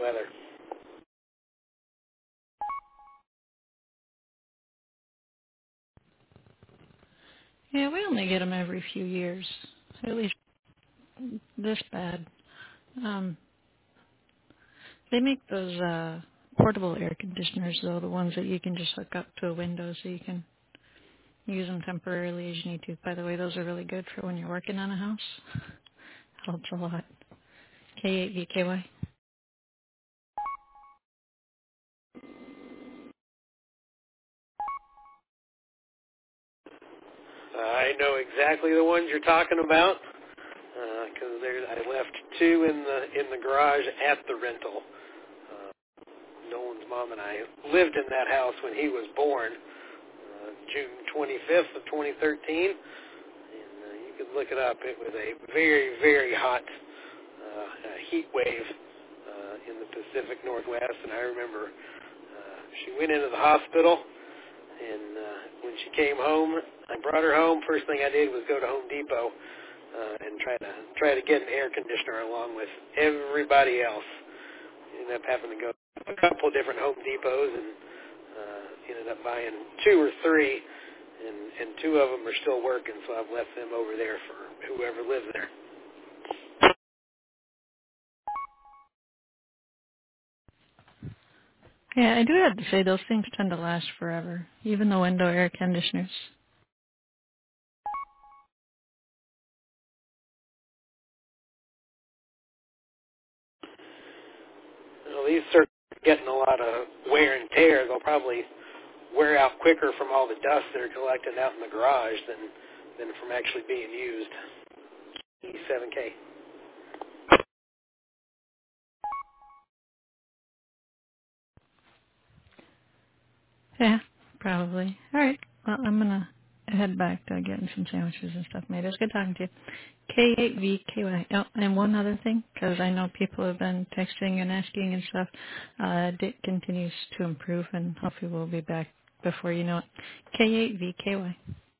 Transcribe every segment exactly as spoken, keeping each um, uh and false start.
weather. Yeah, we only get them every few years, at least this bad. Um, they make those uh, portable air conditioners, though, the ones that you can just hook up to a window so you can use them temporarily as you need to. By the way, those are really good for when you're working on a house. Helps a lot. K eight V K Y. Uh, I know exactly the ones you're talking about because uh, there I left two in the in the garage at the rental. Uh, Nolan's mom and I lived in that house when he was born, uh, June twenty-fifth of twenty thirteen. And uh, you could look it up. It was a very, very hot uh, uh, heat wave uh, in the Pacific Northwest. And I remember uh, she went into the hospital, and uh, when she came home, I brought her home. First thing I did was go to Home Depot uh, and try to try to get an air conditioner along with everybody else. Ended up having to go to a couple of different Home Depots and uh, ended up buying two or three. And, and two of them are still working, so I've left them over there for whoever lives there. Yeah, I do have to say those things tend to last forever, even the window air conditioners. Well, these are getting a lot of wear and tear. They'll probably wear out quicker from all the dust they're collecting out in the garage than than from actually being used. E seven K. Yeah, probably. All right. Well, I'm going to head back to getting some sandwiches and stuff made. It was good talking to you. K eight V K Y. Oh, and one other thing, because I know people have been texting and asking and stuff. Uh, it continues to improve, and hopefully we'll be back before you know it. K eight V K Y.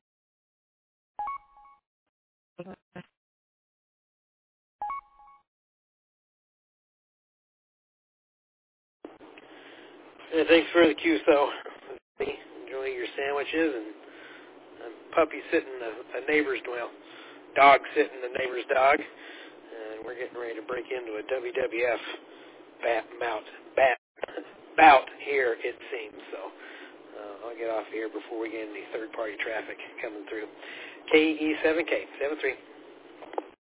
And thanks for the Q S O. Enjoy your sandwiches and a puppy sitting a, a neighbor's well, dog sitting the neighbor's dog, and we're getting ready to break into a W W F bat bout bat bout here it seems. So uh, I'll get off here before we get any third party traffic coming through. K E seven K seven three.